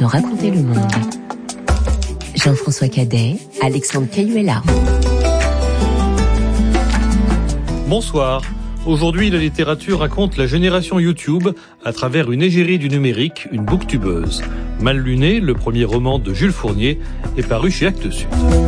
de raconter le monde. Jean-François Cadet, Alexandre Cayuela. Bonsoir. Aujourd'hui, la littérature raconte la génération YouTube à travers une égérie du numérique, une booktubeuse. Mal luné, le premier roman de Jules Fournier, est paru chez Actes Sud.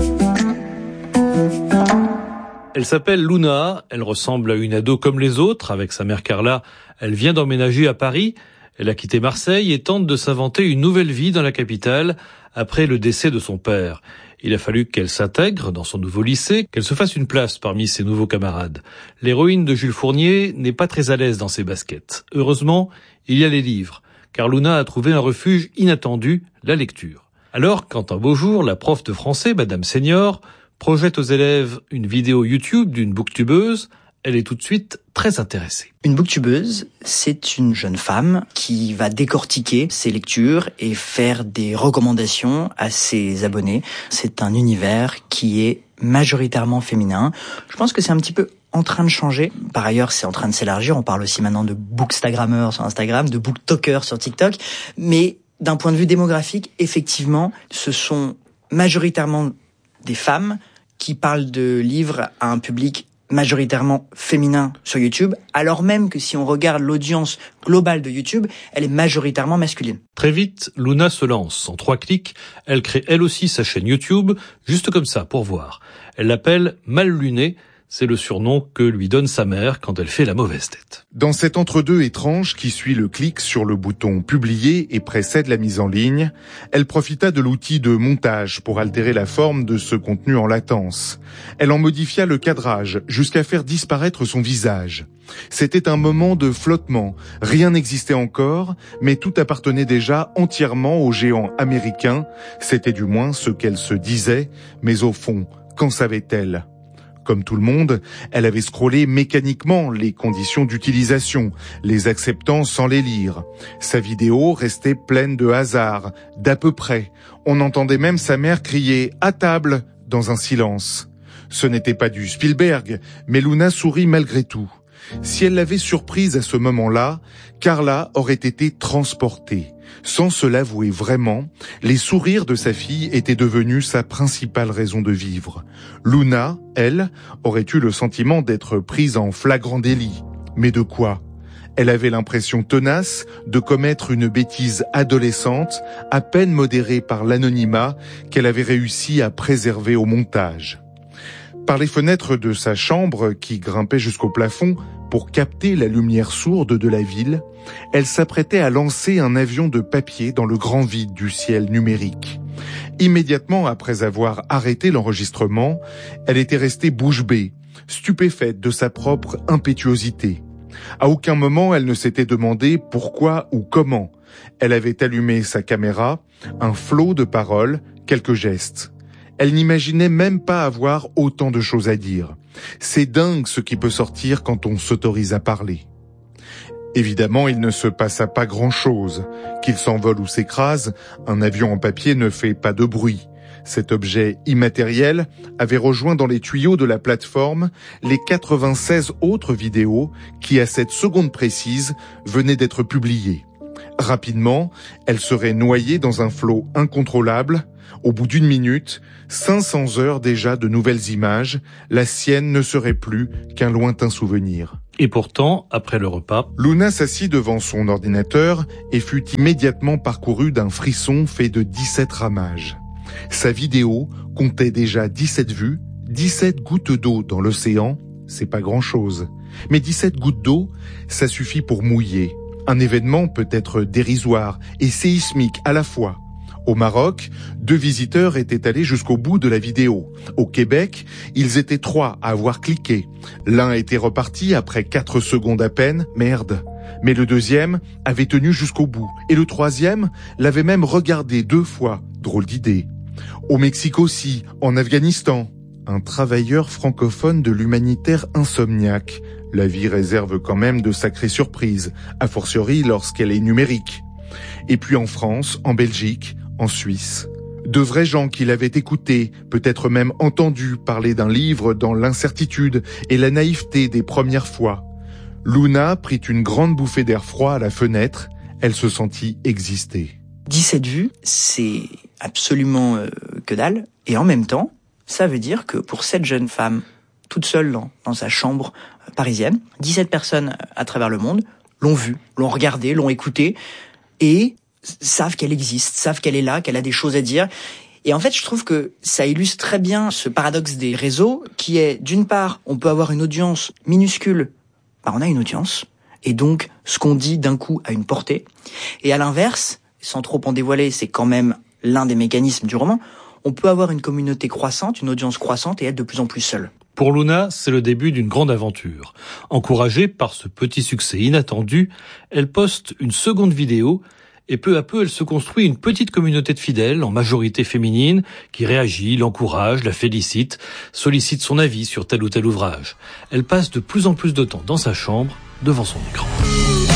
Elle s'appelle Luna, elle ressemble à une ado comme les autres. Avec sa mère Carla, elle vient d'emménager à Paris. Elle a quitté Marseille et tente de s'inventer une nouvelle vie dans la capitale après le décès de son père. Il a fallu qu'elle s'intègre dans son nouveau lycée, qu'elle se fasse une place parmi ses nouveaux camarades. L'héroïne de Jules Fournier n'est pas très à l'aise dans ses baskets. Heureusement, il y a les livres, car Luna a trouvé un refuge inattendu, la lecture. Alors, quand un beau jour, la prof de français, Madame Senior, projette aux élèves une vidéo YouTube d'une booktubeuse, elle est tout de suite très intéressée. Une booktubeuse, c'est une jeune femme qui va décortiquer ses lectures et faire des recommandations à ses abonnés. C'est un univers qui est majoritairement féminin. Je pense que c'est un petit peu en train de changer. Par ailleurs, c'est en train de s'élargir. On parle aussi maintenant de bookstagrammeurs sur Instagram, de booktalkers sur TikTok. Mais d'un point de vue démographique, effectivement, ce sont majoritairement des femmes qui parlent de livres à un public majoritairement féminin sur YouTube, alors même que si on regarde l'audience globale de YouTube, elle est majoritairement masculine. Très vite, Luna se lance. En 3 clics, elle crée elle aussi sa chaîne YouTube, juste comme ça, pour voir. Elle l'appelle Mal luné. C'est le surnom que lui donne sa mère quand elle fait la mauvaise tête. Dans cet entre-deux étrange qui suit le clic sur le bouton publier et précède la mise en ligne, elle profita de l'outil de montage pour altérer la forme de ce contenu en latence. Elle en modifia le cadrage jusqu'à faire disparaître son visage. C'était un moment de flottement. Rien n'existait encore, mais tout appartenait déjà entièrement au géant américain. C'était du moins ce qu'elle se disait, mais au fond, qu'en savait-elle ? Comme tout le monde, elle avait scrollé mécaniquement les conditions d'utilisation, les acceptant sans les lire. Sa vidéo restait pleine de hasard, d'à peu près. On entendait même sa mère crier « à table » dans un silence. Ce n'était pas du Spielberg, mais Luna sourit malgré tout. Si elle l'avait surprise à ce moment-là, Carla aurait été transportée. Sans se l'avouer vraiment, les sourires de sa fille étaient devenus sa principale raison de vivre. Luna, elle, aurait eu le sentiment d'être prise en flagrant délit. Mais de quoi ? Elle avait l'impression tenace de commettre une bêtise adolescente, à peine modérée par l'anonymat qu'elle avait réussi à préserver au montage. Par les fenêtres de sa chambre, qui grimpaient jusqu'au plafond pour capter la lumière sourde de la ville, elle s'apprêtait à lancer un avion de papier dans le grand vide du ciel numérique. Immédiatement après avoir arrêté l'enregistrement, elle était restée bouche bée, stupéfaite de sa propre impétuosité. À aucun moment elle ne s'était demandé pourquoi ou comment. Elle avait allumé sa caméra, un flot de paroles, quelques gestes. Elle n'imaginait même pas avoir autant de choses à dire. C'est dingue ce qui peut sortir quand on s'autorise à parler. Évidemment, il ne se passa pas grand-chose. Qu'il s'envole ou s'écrase, un avion en papier ne fait pas de bruit. Cet objet immatériel avait rejoint dans les tuyaux de la plateforme les 96 autres vidéos qui, à cette seconde précise, venaient d'être publiées. Rapidement, elle serait noyée dans un flot incontrôlable. Au bout d'1 minute, 500 heures déjà de nouvelles images, la sienne ne serait plus qu'un lointain souvenir. Et pourtant, après le repas, Luna s'assit devant son ordinateur et fut immédiatement parcourue d'un frisson fait de 17 ramages. Sa vidéo comptait déjà 17 vues, 17 gouttes d'eau dans l'océan, c'est pas grand-chose. Mais 17 gouttes d'eau, ça suffit pour mouiller. Un événement peut être dérisoire et séismique à la fois. Au Maroc, 2 visiteurs étaient allés jusqu'au bout de la vidéo. Au Québec, ils étaient 3 à avoir cliqué. L'un était reparti après 4 secondes à peine, merde. Mais le deuxième avait tenu jusqu'au bout. Et le troisième l'avait même regardé 2 fois. Drôle d'idée. Au Mexique aussi, en Afghanistan. Un travailleur francophone de l'humanitaire insomniaque. La vie réserve quand même de sacrées surprises, a fortiori lorsqu'elle est numérique. Et puis en France, en Belgique, en Suisse. De vrais gens qui l'avaient écouté, peut-être même entendu parler d'un livre dans l'incertitude et la naïveté des premières fois. Luna prit une grande bouffée d'air froid à la fenêtre, elle se sentit exister. 17 vues, c'est absolument que dalle. Et en même temps, ça veut dire que pour cette jeune femme, toute seule dans sa chambre parisienne, 17 personnes à travers le monde l'ont vue, l'ont regardée, l'ont écoutée et savent qu'elle existe, savent qu'elle est là, qu'elle a des choses à dire. Et en fait, je trouve que ça illustre très bien ce paradoxe des réseaux qui est, d'une part, on peut avoir une audience minuscule, on a une audience, et donc ce qu'on dit d'un coup a une portée. Et à l'inverse, sans trop en dévoiler, c'est quand même l'un des mécanismes du roman, on peut avoir une communauté croissante, une audience croissante et être de plus en plus seul. Pour Luna, c'est le début d'une grande aventure. Encouragée par ce petit succès inattendu, elle poste une seconde vidéo et peu à peu, elle se construit une petite communauté de fidèles, en majorité féminine, qui réagit, l'encourage, la félicite, sollicite son avis sur tel ou tel ouvrage. Elle passe de plus en plus de temps dans sa chambre, devant son écran.